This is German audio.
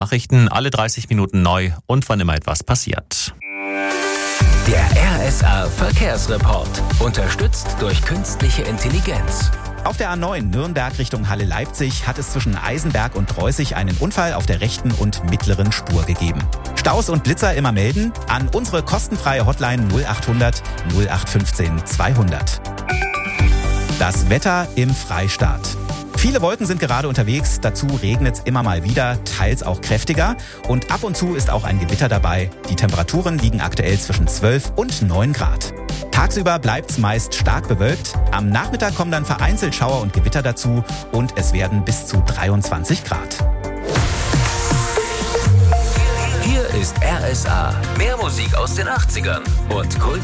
Nachrichten alle 30 Minuten neu und wann immer etwas passiert. Der RSA Verkehrsreport. Unterstützt durch künstliche Intelligenz. Auf der A9 Nürnberg Richtung Halle-Leipzig hat es zwischen Eisenberg und Reußig einen Unfall auf der rechten und mittleren Spur gegeben. Staus und Blitzer immer melden an unsere kostenfreie Hotline 0800 0815 200. Das Wetter im Freistaat. Viele Wolken sind gerade unterwegs, dazu regnet es immer mal wieder, teils auch kräftiger und ab und zu ist auch ein Gewitter dabei. Die Temperaturen liegen aktuell zwischen 12 und 9 Grad. Tagsüber bleibt es meist stark bewölkt, am Nachmittag kommen dann vereinzelt Schauer und Gewitter dazu und es werden bis zu 23 Grad. Hier ist RSA. Mehr Musik aus den 80ern und Kult.